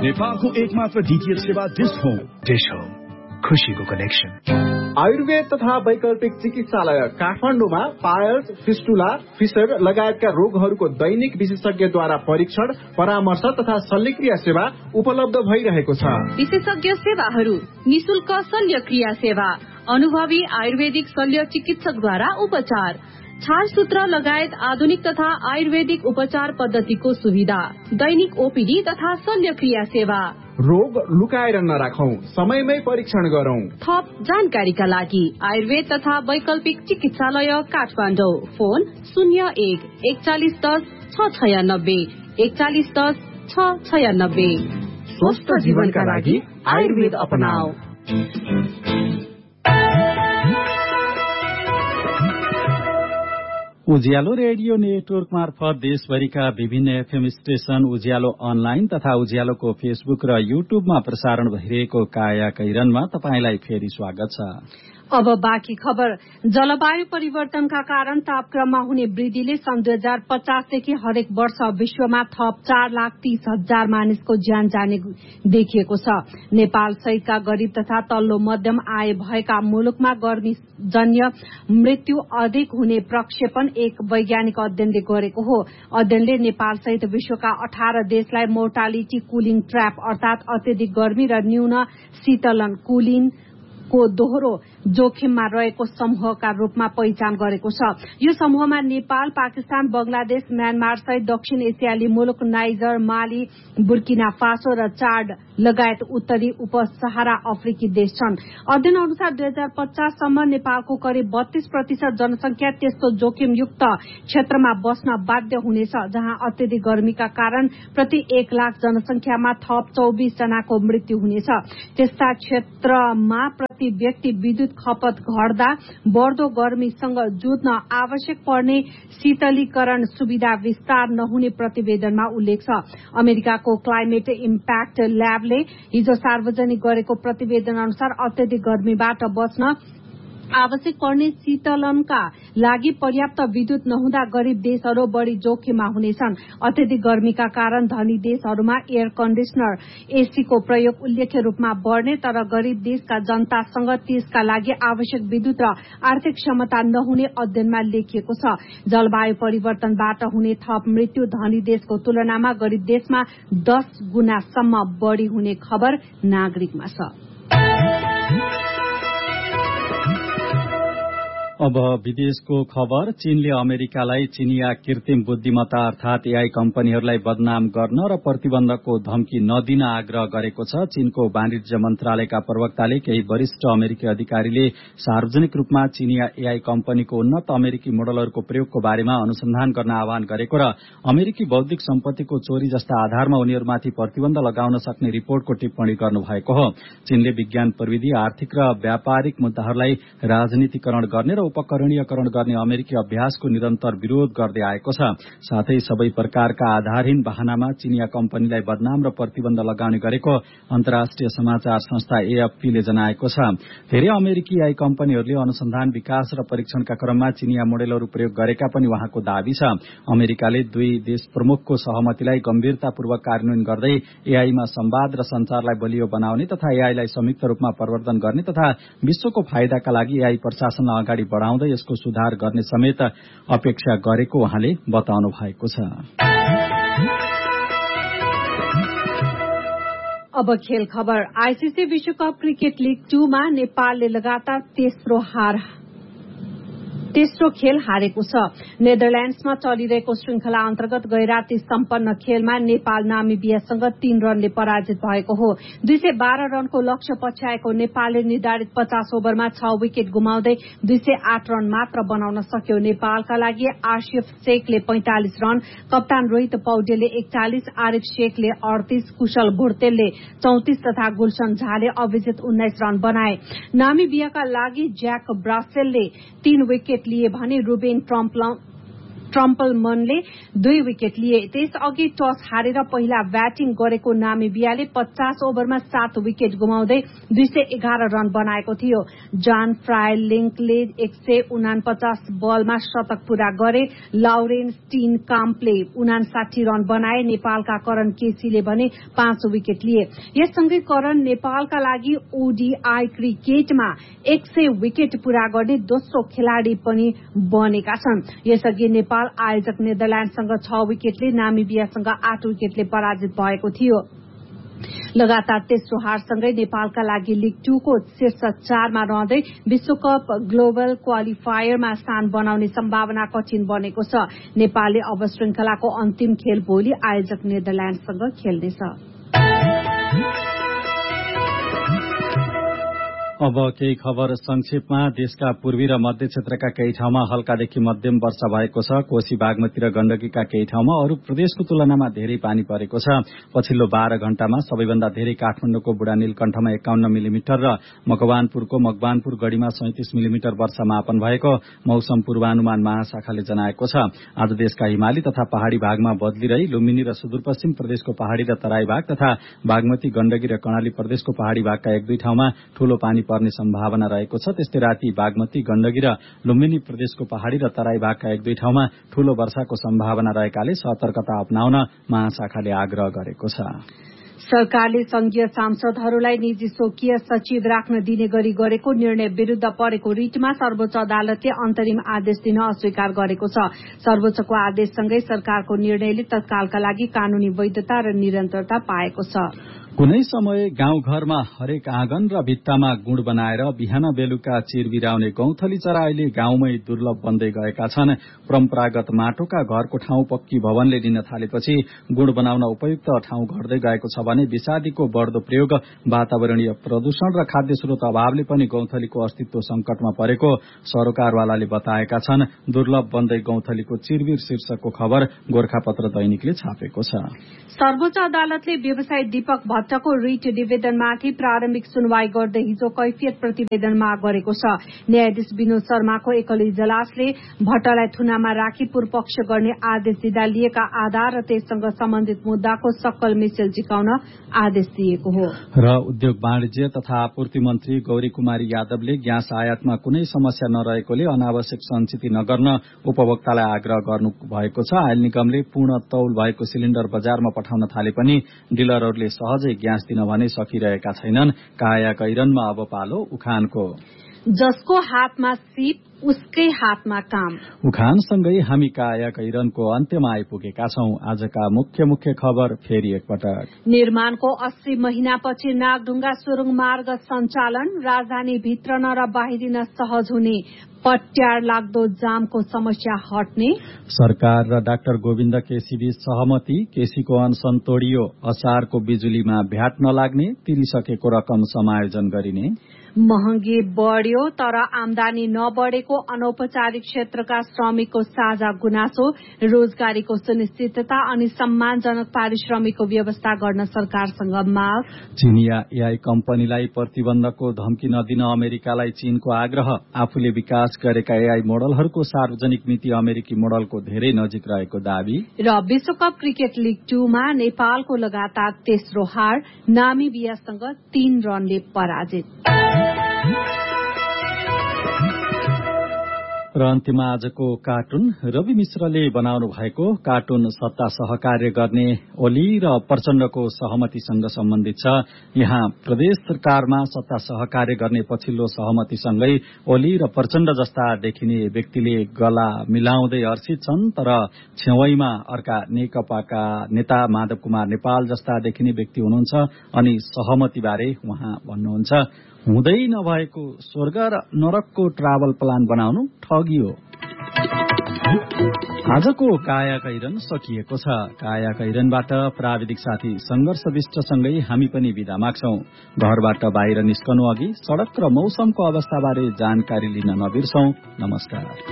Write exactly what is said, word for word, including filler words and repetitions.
नेपालको एकमात्र डीटीएच सेवा डिश होम। डिश होम, खुशीको कनेक्सन। आयुर्वेद तथा वैकल्पिक चिकित्सालय काठमाडौँमा पायल्स, फिस्टुला, फिसर लगायतका रोगहरूको दैनिक विशेषज्ञद्वारा परीक्षण, परामर्श तथा शल्यक्रिया सेवा उपलब्ध भइरहेको छ। विशेषज्ञ सेवाहरू: निशुल्क शल्यक्रिया सेवा, अनुभवी आयुर्वेदिक शल्य चिकित्सकद्वारा उपचार, छालसूत्र लगायत आधुनिक तथा आयुर्वेदिक उपचार पद्धतिको सुविधा, दैनिक ओपीडी तथा शल्यक्रिया सेवा। रोग लुकाएर नराखौं, समयमै परीक्षण गरौं। थप जानकारीका लागि आयुर्वेद तथा वैकल्पिक चिकित्सालय काठमाडौँ। फोन शून्य एक एकचालिस दस छ छयानब्बे एकचालिस दस छ छयानब्बे। स्वस्थ जीवनका लागि आयुर्वेद अपनाऊ। उज्यालो रेडियो नेटवर्क मार्फत देशभरिका विभिन्न एफएम स्टेशन, उज्यालो अनलाइन तथा उज्यालोको फेसबुक र युट्युबमा प्रसारण भइरहेको काया कैरनमा तपाईंलाई फेरि स्वागत छ। अब बाँकी खबर। जलवायु परिवर्तनका कारण तापक्रममा हुने वृद्धिले सन् दुई हजार पचासदेखि हरेक वर्ष विश्वमा थप चार लाख तीस हजार मानिसको ज्यान जाने देखिएको छ। नेपाल सहितका गरीब तथा तल्लो मध्यम आय भएका मुलुकमा गर्मी जन्य मृत्यु अधिक हुने प्रक्षेपण एक वैज्ञानिक अध्ययनले गरेको हो। अध्ययनले नेपाल सहित विश्वका अठार देशलाई मोर्टालिटी कुलिङ ट्र्याप अर्थात अत्यधिक गर्मी र न्यून शीतलन कुलिङ को दोहोरो जोखिममा रहेको समूहका रूपमा पहिचान गरेको छ। यो समूहमा नेपाल, पाकिस्तान, बंगलादेश, म्यानमार सहित दक्षिण एसियाली मुलुक नाइजर, माली, बुर्किना फासो र चाड लगायत उत्तरी उपसहारा अफ्रिकी देश छन्। अध्ययन अनुसार दुई हजार पचाससम्म नेपालको करिब बत्तीस प्रतिशत जनसंख्या त्यस्तो जोखिमयुक्त क्षेत्रमा बस्न बाध्य हुनेछ, जहाँ अत्यधिक गर्मीका कारण प्रति एक लाख जनसंख्यामा थप चौबीस जनाको मृत्यु हुनेछ। त्यस्ता क्षेत्रमा प्रति व्यक्ति विद्युत खपत घट्दा बढ्दो गर्मीसँग जुझ्न आवश्यक पर्ने शीतलीकरण सुविधा विस्तार नहुने प्रतिवेदनमा उल्लेख छ। अमेरिकाको क्लाइमेट इम्प्याक्ट ल्याबले हिजो सार्वजनिक गरेको प्रतिवेदन अनुसार अत्यधिक गर्मीबाट बच्न आवश्यक पर्ने शीतलनका लागि पर्याप्त विद्युत नहुँदा गरीब देशहरू बढ़ी जोखिममा हुनेछन्। अत्यधिक गर्मीका कारण धनी देशहरूमा एयर कन्डिशनर एसीको प्रयोग उल्लेख्य रूपमा बढ़ने, तर गरीब देशका जनतासँग त्यसका लागि आवश्यक विद्युत र आर्थिक क्षमता नहुने अध्ययनमा लेखिएको छ। जलवायु परिवर्तनबाट हुने थप मृत्यु धनी देशको तुलनामा गरीब देशमा दस गुणासम्म बढ़ी हुने खबर नागरिकमा छ। अब विदेशको खबर। चीनले अमेरिकालाई चिनिया कृत्रिम बुद्धिमत्ता अर्थात एआई कम्पनीहरूलाई बदनाम गर्न र प्रतिबन्धको धम्की नदिन आग्रह गरेको छ। चीनको वाणिज्य मन्त्रालयका प्रवक्ताले केही वरिष्ठ अमेरिकी अधिकारीले सार्वजनिक रूपमा चिनिया एआई कम्पनीको उन्नत अमेरिकी मोडलहरूको प्रयोगको बारेमा अनुसन्धान गर्न आह्वान गरेको र अमेरिकी बौद्धिक सम्पत्तिको चोरी जस्ता आधारमा उनीहरूमाथि प्रतिबन्ध लगाउन सक्ने रिपोर्टको टिप्पणी गर्नुभएको हो। चीनले विज्ञान, प्रविधि, आर्थिक र व्यापारिक मुद्दाहरूलाई राजनीतिकरण गर्ने र उपकरणीयकरण गर्ने अमेरिकी अभ्यासको निरन्तर विरोध गर्दै आएको छ। साथै सबै प्रकारका आधारहीन बहानामा चिनिया कम्पनीलाई बदनाम र प्रतिबन्ध लगाउने गरेको अन्तर्राष्ट्रिय समाचार संस्था एएफपीले जनाएको छ। धेरै अमेरिकी एआई कम्पनीहरूले अनुसन्धान, विकास र परीक्षणका क्रममा चिनिया मोडेलहरू प्रयोग गरेका पनि उहाँको दावी छ। अमेरिकाले दुई देश प्रमुखको सहमतिलाई गम्भीरतापूर्वक कार्यान्वयन गर्दै एआईमा संवाद र संचारलाई बलियो बनाउने तथा एआईलाई संयुक्त रूपमा प्रवर्धन गर्ने तथा विश्वको फाइदाका लागि एआई प्रशासनलाई अगाडि बढ़ाउँदै यसको सुधार गर्ने समेत अपेक्षा गरेको उहाँले बताउनु भएको छ। अब खेल खबर। आईसीसी विश्वकप क्रिकेट लीग टूमा नेपालले लगातार तेस्रो हार तेस्रो खेल हारेको छ। नेदरल्याण्ड्समा चलिरहेको श्रृंखला अन्तर्गत गैराती सम्पन्न खेलमा नेपाल नामिबियासँग तीन रनले पराजित भएको हो। दुई सय बाह्र रनको लक्ष्य पछ्याएको नेपालले निर्धारित पचास ओभरमा छ विकेट गुमाउँदै दुई सय आठ रन मात्र बनाउन सक्यो। नेपालका लागि आशिफ शेखले पैंतालिस रन, कप्तान रोहित पौडेलले एकचालिस, आरिफ शेखले अडतीस, कुशल भुर्तेलले चौतिस तथा गुलशन झाले अभिजित उन्नाइस रन बनाए। नामिबियाका लागि ज्याक ब्रासेलले तीन विकेट लिए भने रूबेन ट्रम्पलमनले दुई विकेट लिए। त्यसअघि टस हारेर पहिला ब्याटिङ गरेको नामिबियाले पचास ओभरमा सात विकेट गुमाउँदै दुई सय एघार रन बनाएको थियो। जान फ्रायलिङ्कले एक सय उनापचास बलमा शतक पूरा गरे। लाउरेन स्टिन काम्पले उनासाठी रन बनाए। नेपालका करण केसीले भने पाँच विकेट लिए। यससँगै करण नेपालका लागि ओडीआई क्रिकेटमा एक सय विकेट पूरा गर्ने दोस्रो खेलाड़ी पनि बनेका छन्। यसअघि नेपाल आयोजक नेदरल्याण्डसँग छ विकेटले नामिबियासँग आठ विकेटले पराजित भएको थियो। लगातार तेस्रो हारसँगै नेपालका लागि लीग टू को शीर्ष चारमा रहँदै विश्वकप ग्लोबल क्वालिफायरमा स्थान बनाउने सम्भावना कठिन बनेको छ। नेपालले अब श्रृंखलाको अन्तिम खेल भोलि आयोजक नेदरल्याण्डसँग खेल्नेछ। अब केही खबर संक्षेपमा। देशका पूर्वी र मध्य क्षेत्रका केही ठाउँमा हल्कादेखि मध्यम वर्षा भएको छ। कोशी बागमती र गण्डकीका केही ठाउँमा अरू प्रदेशको तुलनामा धेरै पानी परेको छ। पछिल्लो बाह्र घण्टामा सबैभन्दा धेरै काठमाडौँको बुढा नीलकण्ठमा एकाउन्न मिलिमिटर र मकवानपुरको मकवानपुर गढ़ीमा सैंतिस मिलिमिटर वर्षा मापन भएको मौसम पूर्वानुमान महाशाखाले जनाएको छ। आज देशका हिमाली तथा पहाड़ी भागमा बदली रही लुम्बिनी र सुदूरपश्चिम प्रदेशको पहाड़ी र तराई भाग तथा बागमती गण्डकी र कर्णाली प्रदेशको पहाड़ी भागका एक दुई ठाउँमा ठूलो पानी पर्ने सम्भावना रहेको छ। त्यस्तै राति बागमती गण्डकी र लुम्बिनी प्रदेशको पहाड़ी र तराई भागका एक दुई ठाउँमा ठूलो वर्षाको सम्भावना रहेकाले सतर्कता अपनाउन महाशाखाले आग्रह गरेको छ। सरकारले संघीय सांसदहरूलाई निजी स्वकीय सचिव राख्न दिने गरी गरेको निर्णय विरूद्ध परेको रिटमा सर्वोच्च अदालतले अन्तरिम आदेश दिन अस्वीकार गरेको छ। सर्वोच्चको आदेशसँगै सरकारको निर्णयले तत्कालका लागि कानूनी वैधता र निरन्तरता पाएको छ। कुनै समय गाउँघरमा हरेक आँगन र भित्तामा गुड़ बनाएर बिहान बेलुका चिरबिराउने गौँथली चरा अहिले गाउँमै दुर्लभ बन्दै गएका छन्। परम्परागत माटोका घरको ठाउँ पक्की भवनले लिन थालेपछि गुड़ बनाउन उपयुक्त ठाउँ घट्दै गएको छ भने विषादीको बढ़दो प्रयोग, वातावरणीय प्रदूषण र खाद्य स्रोत अभावले पनि गौँथलीको अस्तित्व संकटमा परेको सरोकारवालाले बताएका छन्। दुर्लभ बन्दै गौँथलीको चिरबिर शीर्षकको खबर गोरखापत्र दैनिकले छापेको छ। सर्वोच्च अदालतले व्यवसायी दीपक भट्टको रिट निवेदनमाथि प्रारम्भिक सुनवाई गर्दै हिजो कैफियत प्रतिवेदन माग गरेको छ। न्यायाधीश विनोद शर्माको एकल इजलासले भट्टलाई थुनामा राखी पूर्वपक्ष गर्ने आदेश दिँदा लिएका आधार र त्यससँग सम्बन्धित मुद्दाको सक्कल मिसेल झिकाउन आदेश दिएको हो। र उद्योग वाणिज्य तथा आपूर्ति मन्त्री गौरी कुमारी यादवले ग्यास आयातमा कुनै समस्या नरहेकोले अनावश्यक सञ्चित नगर्न उपभोक्तालाई आग्रह गर्नु भएको छ। आयल निगमले पूर्ण तौल भएको सिलिण्डर बजारमा पठाउन थाले पनि डिलरहरूले सहजै ग्यास दिन भने सकिरहेका छैनन्। काया कैरनमा अब पालो उखानको। जसको हातमा सीप उसकै हातमा काम। उखानसँगै हामी काया कैरनको अन्त्यमा आइपुगेका छौं। आजका मुख्य मुख्य खबर फेरि एकपटक। निर्माणको अस्सी महिनापछि नागढुङ्गा सुरुङ मार्ग सञ्चालन, राजधानी भित्रन र बाहिरिन सहज हुने, पट्यार लाग्दो जामको समस्या हट्ने। सरकार र डाक्टर गोविन्द केसीबीच सहमति, केसीको अनसन तोडियो, असारको बिजुलीमा भ्याट नलाग्ने, तिरिसकेको रकम समायोजन गरिने। महँगी बढ्यो तर आमदानी नबढेको अनौपचारिक क्षेत्रका श्रमिकको साझा गुनासो, रोजगारीको सुनिश्चितता अनि सम्मानजनक पारिश्रमिकको व्यवस्था गर्न सरकारसँग माग। चिनिया एआई कम्पनीलाई प्रतिबन्धको धम्की नदिन अमेरिकालाई चीनको आग्रह, आफूले विकास गरेका एआई मोडलहरूको सार्वजनिक नीति अमेरिकी मोडलको धेरै नजिक रहेको दावी। र विश्वकप क्रिकेट लीग टूमा नेपालको लगातार तेस्रो हार, नामिबियासँग तीन रनले पराजित। र अन्त्यमा आजको कार्टुन। रवि मिश्रले बनाउनु भएको कार्टुन सत्ता सहकार्य गर्ने ओली र प्रचण्डको सहमतिसँग सम्बन्धित छ। यहाँ प्रदेश सरकारमा सत्ता सहकार्य गर्ने पछिल्लो सहमतिसँगै ओली र प्रचण्ड जस्ता देखिने व्यक्तिले गला मिलाउँदै हर्षित छन्, तर छेउैमा अर्का नेकपाका नेता माधव कुमार नेपाल जस्ता देखिने व्यक्ति हुनुहुन्छ अनि सहमतिबारे उहाँ भन्नुहुन्छ, हुँदै नभएको स्वर्ग र नरकको ट्राभल प्लान बनाउनु ठगी हो। आजको काया कैरन सकिएको छ। काया कैरनबाट प्राविधिक साथी संघर्ष विष्टसँगै हामी पनि बिदा माग्छौं। घरबाट बाहिर निस्कनु अघि सड़क र मौसमको अवस्थाबारे जानकारी लिन नबिर्सौं। नमस्कार।